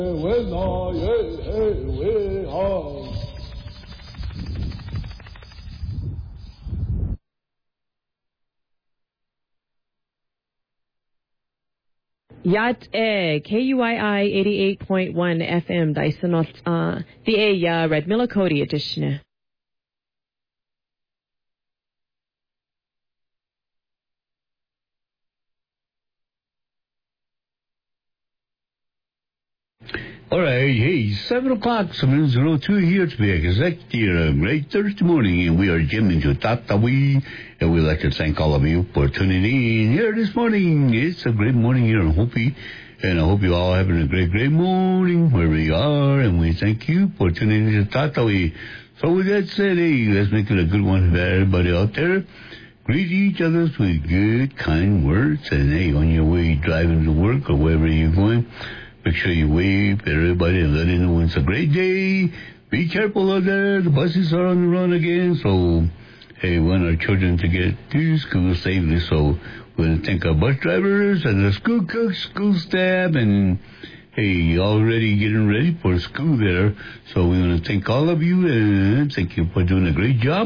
Yat KUII 88.1 FM Daisanot the Red Millicody edition. All right, hey, 7 o'clock, 7:02 here to be exact here, a great Thursday morning, and we are jamming to Tatawi, and we'd like to thank all of you for tuning in here this morning. It's a great morning here in Hopi, and I hope you all having a great, great morning wherever you are, and we thank you for tuning in to Tatawi. So with that said, hey, let's make it a good one for everybody out there. Greet each other with good, kind words, and hey, on your way driving to work or wherever you're going, make sure you wave at everybody and let them know it's a great day. Be careful out there. The buses are on the run again. So, hey, we want our children to get to school safely. So, we want to thank our bus drivers and the school cooks, school staff, and, hey, already getting ready for school there. So, we want to thank all of you and thank you for doing a great job.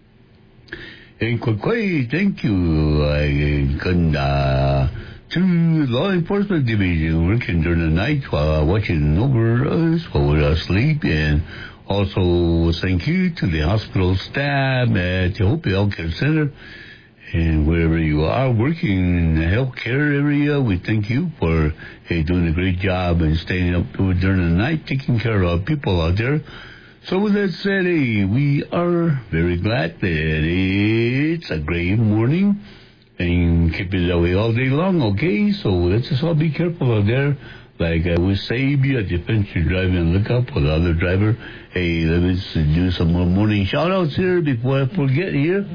And quickly, thank you. I couldn't, to law enforcement division working during the night while watching over us while we're asleep, and also thank you to the hospital staff at the Hopi Healthcare Center, and wherever you are working in the healthcare area, we thank you for doing a great job and staying up during the night taking care of people out there. So with that said, we are very glad that it's a great morning. And keep it that way all day long, okay? So let's just all be careful out there. Like I would say, be a defensive driver and look out for the other driver. Hey, let's do some more morning shout-outs here before I forget here.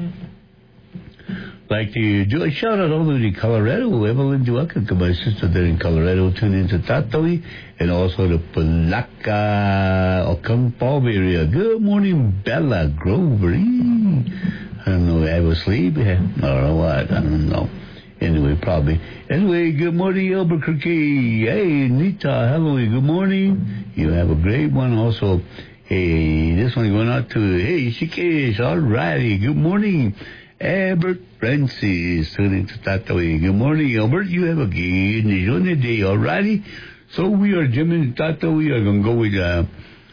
Like to do a shout-out all the way to Colorado. Evelyn Duaka, my sister there in Colorado, tuned into Tatawi. And also the Palaka, Ocampo area. Good morning, Bella Grover. I don't know, I was asleep. I don't know what. I don't know. Anyway, probably. Anyway, good morning, Albuquerque. Hey, Nita, hello, good morning. You have a great one also. Hey, this one going out to, hey, Shikesh, all righty. Good morning, Albert Francis, tuning to Tatawi. Good morning, Albert. You have a good day, all righty. So we are jamming Tatawi. We are going to go with,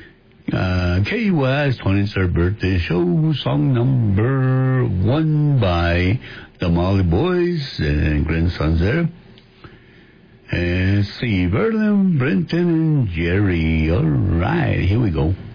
KUI's 23rd birthday show, song number 1 by the Molly Boys and grandsons there. And Steve Erlin, Brenton, and Jerry. All right, here we go.